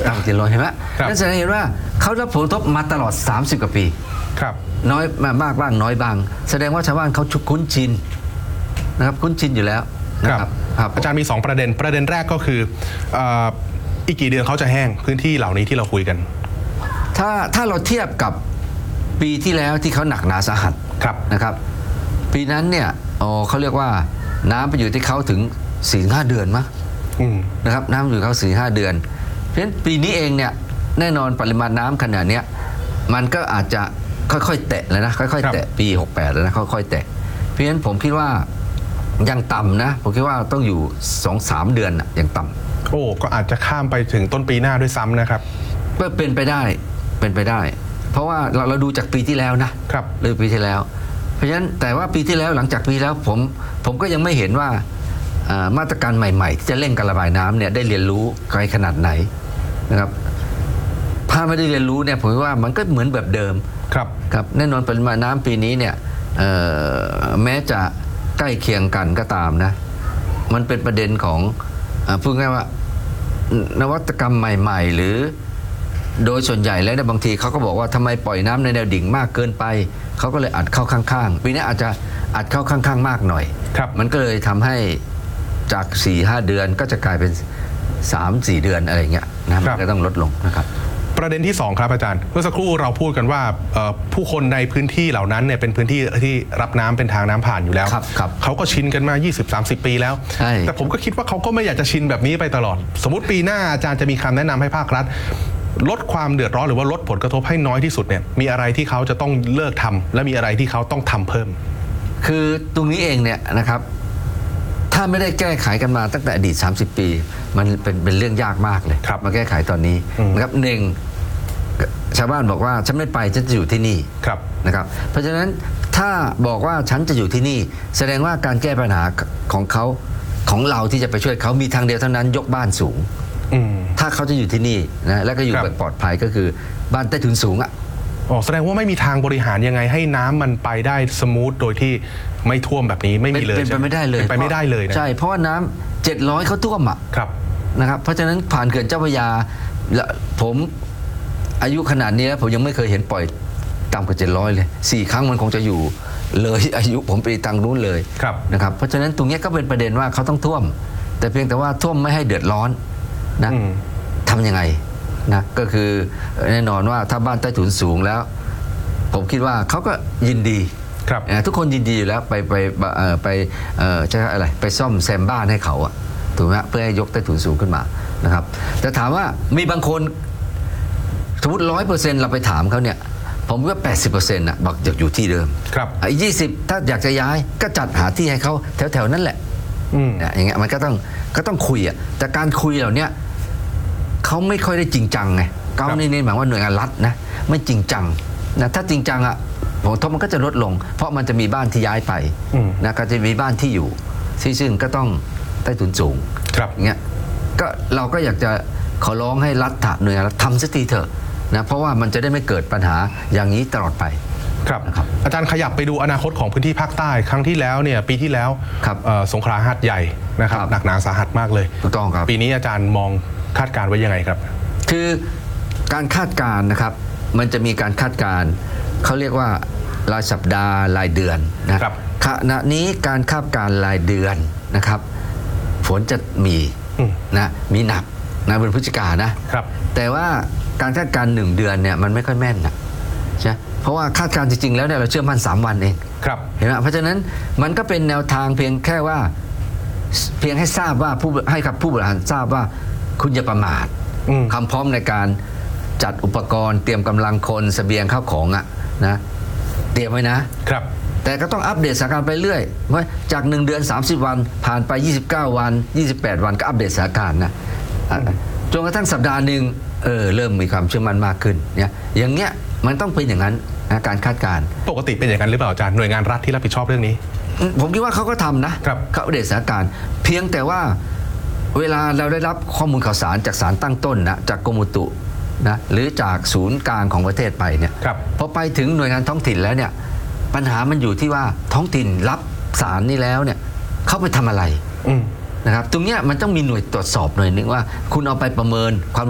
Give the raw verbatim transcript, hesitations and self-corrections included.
ต่ำกว่าเจ็ดร้อยเห็นไหมนั่นแสดงเห็นว่าเขารับผลกระทบมาตลอดสามสิบกว่าปีครับน้อยมากบ้างน้อยบ้างแสดงว่าชาวบ้านเขาคุ้นชินนะครับคุ้นชินอยู่แล้วนะครับอาจารย์มีสองประเด็นประเด็นแรกก็คืออีกกี่เดือนเขาจะแห้งพื้นที่เหล่านี้ที่เราคุยกันถ้าถ้าเราเทียบกับปีที่แล้วที่เขาหนักหนาสาหัสนะครับปีนั้นเนี่ยอ๋อเขาเรียกว่าน้ำไปอยู่ที่เขาถึงสี่ห้าเดือนมั้งนะครับน้ำอยู่เขาสี่ห้าเดือนเพราะฉะนั้นปีนี้เองเนี่ยแน่นอนปริมาณน้ำขนาดนี้มันก็อาจจะค่อยๆแตะแล้วนะค่อยๆแตะปีหกสิบแปดแล้วนะค่อยๆแตะเพราะฉะนั้นผมคิดว่ายังต่ำนะผมคิดว่าต้องอยู่ สองถึงสาม เดือนนะยังต่ำโอ้ก็อาจจะข้ามไปถึงต้นปีหน้าด้วยซ้ำนะครับก็เป็นไปได้เป็นไปได้เพราะว่าเราเราดูจากปีที่แล้วนะครับเลยปีที่แล้วเพราะฉะนั้นแต่ว่าปีที่แล้วหลังจากปีแล้วผมผมก็ยังไม่เห็นว่ามาตรการใหม่ๆที่จะเร่งการระบายน้ำเนี่ยได้เรียนรู้ไกลขนาดไหนนะครับถ้าไม่ได้เรียนรู้เนี่ยผมว่ามันก็เหมือนแบบเดิมครับครับแน่นอนปริมาณน้ำปีนี้เนี่ยแม้จะใกล้เคียงกันก็ตามนะมันเป็นประเด็นของพูดง่ายว่านวัตกรรมใหม่ๆหรือโดยส่วนใหญ่แล้วเนี่ยบางทีเขาก็บอกว่าทำไมปล่อยน้ำในแนวดิ่งมากเกินไปเขาก็เลยอัดเข้าข้างๆปีนี้อาจจะอัดเข้าข้างๆมากหน่อยมันก็เลยทำให้จาก สี่ห้า เดือนก็จะกลายเป็น สามสี่ เดือนอะไรเงี้ยนะมันก็ต้องลดลงนะครับประเด็นที่สองครับอาจารย์เมื่อสักครู่เราพูดกันว่าผู้คนในพื้นที่เหล่านั้นเนี่ยเป็นพื้นที่ที่รับน้ำเป็นทางน้ำผ่านอยู่แล้วเขาก็ชินกันมา ยี่สิบ สามสิบ ปีแล้วแต่ผมก็คิดว่าเขาก็ไม่อยากจะชินแบบนี้ไปตลอดสมมติปีหน้าอาจารย์จะมีคำแนะนำให้ภาครัฐลดความเดือดร้อนหรือว่าลดผลกระทบให้น้อยที่สุดเนี่ยมีอะไรที่เขาจะต้องเลิกทำและมีอะไรที่เขาต้องทำเพิ่มคือตรงนี้เองเนี่ยนะครับถ้าไม่ได้แก้ไขกันมาตั้งแต่อดีตสามสิบปีมันเป็นเป็นเรื่องยากมากเลยมาแก้ไขตอนนี้นะครับหนึ่งชาวบ้านบอกว่าฉันไม่ไปฉันจะอยู่ที่นี่นะครับเพราะฉะนั้นถ้าบอกว่าฉันจะอยู่ที่นี่แสดงว่าการแก้ปัญหาของเขาของเราที่จะไปช่วยเขามีทางเดียวเท่านั้นยกบ้านสูงถ้าเขาจะอยู่ที่นี่นะแล้วก็อยู่แบบปลอดภัยก็คือบ้านใต้ถุนสูงอ่ะอ๋อแสดงว่าไม่มีทางบริหารยังไงให้น้ำมันไปได้สมูทโดยที่ไม่ท่วมแบบนี้ไม่มีเลยเป็นไปไม่ได้เลยเป็นไปไม่ได้เลยนะใช่เพราะว่าน้ำเจ็ดร้อยเขาท่วมอ่ะนะครับเพราะฉะนั้นผ่านเขื่อนเจ้าพระยาผมอายุขนาดนี้แล้วผมยังไม่เคยเห็นปล่อยต่ำกว่าเจ็ดร้อยเลยสี่ครั้งมันคงจะอยู่เลยอายุผมไปทางนู้นเลยนะครับเพราะฉะนั้นตรงนี้ก็เป็นประเด็นว่าเขาต้องท่วมแต่เพียงแต่ว่าท่วมไม่ให้เดือดร้อนนะทำยังไงนะก็คือแน่นอนว่าถ้าบ้านใต้ถุนสูงแล้วผมคิดว่าเขาก็ยินดีทุกคนยินดีอยู่แล้วไปไปไปใช้อะไรไปซ่อมแซมบ้านให้เขาอะถูกไหมเพื่อให้ยกใต้ถุนสูงขึ้นมานะครับแต่ถามว่ามีบางคนสมมติร้อยเปอร์เซ็นต์เราไปถามเขาเนี่ยผมว่าแปดสิบเปอร์เซ็นต์นะบอกอยากอยู่ที่เดิมอีกยี่สิบถ้าอยากจะย้ายก็จัดหาที่ให้เขาแถวๆนั้นแหละอย่างเงี้ยมันก็ต้องก็ต้องคุยอะแต่การคุยเหล่านี้เขาไม่ค่อยได้จริงจังไงเขาในนี้หมายว่าหน่วยงานรัฐนะไม่จริงจังนะถ้าจริงจังอะผลกระทบมันก็จะลดลงเพราะมันจะมีบ้านที่ย้ายไปนะก็จะมีบ้านที่อยู่ที่ซึ่งก็ต้องใต้ถุนสูงอย่างเงี้ยก็เราก็อยากจะขอร้องให้รัฐหน่วยงานรัฐทำสักทีเถอะนะเพราะว่ามันจะได้ไม่เกิดปัญหาอย่างนี้ตลอดไปครับอาจารย์ขยับไปดูอนาคตของพื้นที่ภาคใต้ครั้งที่แล้วเนี่ยปีที่แล้วสงขลาหาดใหญ่นะครับหนักหนาสาหัสมากเลยถูกต้องครับปีนี้อาจารย์มองคาดการณ์ไว้ยังไงครับคือการคาดการณ์นะครับมันจะมีการคาดการณ์เขาเรียกว่ารายสัปดาห์รายเดือนนะครับขณะนี้การคาดการณ์รายเดือนนะครับฝนจะมีนะมีหนักนะเป็นพฤศจิกายนนะครับแต่ว่าการคาดการณ์หนึ่งเดือนเนี่ยมันไม่ค่อยแม่นนะใช่เพราะว่าคาดการณ์จริงๆแล้วเนี่ยเราเชื่อมั่นสามวันเองครับเห็นไหมเพราะฉะนั้นมันก็เป็นแนวทางเพียงแค่ว่าเพียงให้ทราบว่าผู้ให้กับผู้บริหารทราบว่าคุณอย่าประมาทความพร้อมในการจัดอุปกรณ์เตรียมกำลังคนเสบียงข้าวของอ่ะนะเตรียมไว้นะครับแต่ก็ต้องอัปเดตสถานการณ์ไปเรื่อยว่าจากหนึ่งเดือนสามสิบวันผ่านไปยี่สิบเก้าวันยี่สิบแปดวันก็อัปเดตสถานการณ์นะจนกระทั่งสัปดาห์หนึ่งเออเริ่มมีความเชื่อมั่นมากขึ้นเนี่ยอย่างเงี้ยมันต้องเป็นอย่างนั้นนะการคาดการณ์ปกติเป็นอย่างนั้นหรือเปล่าอาจารย์หน่วยงานรัฐที่รับผิดชอบเรื่องนี้ผมคิดว่าเขาก็ทำนะเขาอัปเดตสถานการณ์เพียงแต่ว่าเวลาเราได้รับข้อมูลข่าวสารจากสารตั้งต้นนะจากกรมอุตุนะหรือจากศูนย์กลางของประเทศไปเนี่ยพอไปถึงหน่วยงานท้องถิ่นแล้วเนี่ยปัญหามันอยู่ที่ว่าท้องถิ่นรับสารนี้แล้วเนี่ยเขาไปทำอะไรนะครับตรงเนี้ยมันต้องมีหน่วยตรวจสอบหน่อยนึงว่าคุณเอาไปประเมินความ